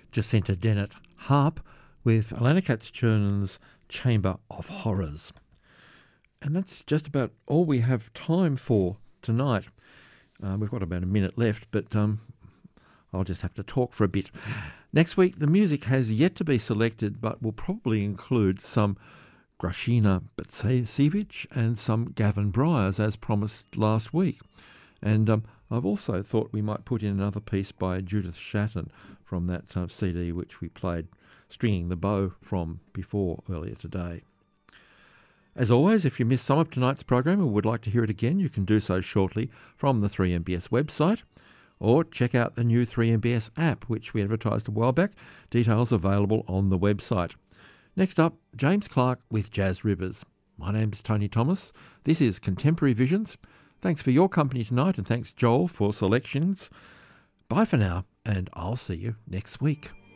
Jacinta Dennett harp with Alana Katz-Chernon's Chamber of Horrors. And that's just about all we have time for tonight. We've got about a minute left, but I'll just have to talk for a bit. Next week, the music has yet to be selected, but will probably include some Grashina Batsevich and some Gavin Bryars, as promised last week. And I've also thought we might put in another piece by Judith Shatton from that CD which we played Stringing the Bow from before earlier today. As always, if you missed some of tonight's program or would like to hear it again, you can do so shortly from the 3MBS website, or check out the new 3MBS app, which we advertised a while back. Details available on the website. Next up, James Clark with Jazz Rivers. My name's Tony Thomas. This is Contemporary Visions. Thanks for your company tonight, and thanks, Joel, for selections. Bye for now, and I'll see you next week.